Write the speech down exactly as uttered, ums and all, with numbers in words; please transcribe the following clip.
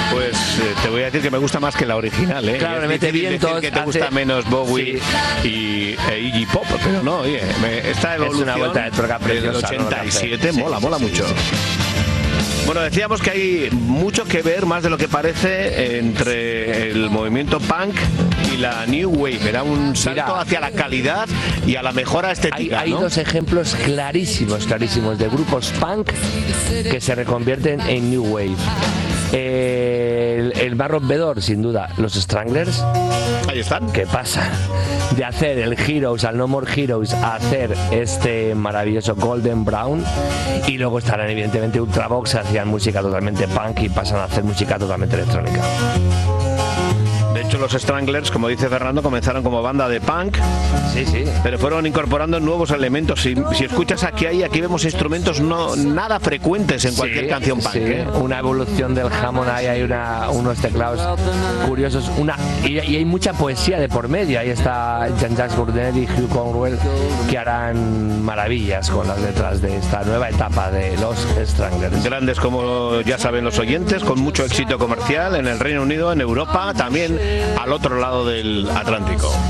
Pues eh, te voy a decir que me gusta más que la original, ¿eh? Claro, es le mete vientos, que te hace... gusta menos Bowie sí. y e Iggy Pop, pero no, oye, me, esta evolución es una vuelta de tuerca preciosa, del ochenta y siete ¿no? mola, Sí, mola sí, mucho. sí, sí. Bueno, decíamos que hay mucho que ver, más de lo que parece, entre el movimiento punk y la New Wave. Era un salto Mira, hacia la calidad y a la mejora estética, Hay, hay ¿no? dos ejemplos clarísimos, clarísimos, de grupos punk que se reconvierten en New Wave. Eh, el, el más rompedor, sin duda, los Stranglers. Ahí están. ¿Qué pasa? De hacer el Heroes al No More Heroes a hacer este maravilloso Golden Brown, y luego estarán evidentemente Ultravox, hacían música totalmente punk y pasan a hacer música totalmente electrónica. De hecho, los Stranglers, como dice Fernando, comenzaron como banda de punk, sí, sí, pero fueron incorporando nuevos elementos. Si, si escuchas aquí, ahí, aquí vemos instrumentos no nada frecuentes en cualquier sí, canción punk. Sí. ¿eh? Una evolución del Hammond, ahí hay una, unos teclados curiosos, una y, y hay mucha poesía de por medio. Ahí está Jean-Jacques Gourdin y Hugh Conwell, que harán maravillas con las letras de esta nueva etapa de los Stranglers. Grandes, como ya saben los oyentes, con mucho éxito comercial en el Reino Unido, en Europa, también al otro lado del Atlántico.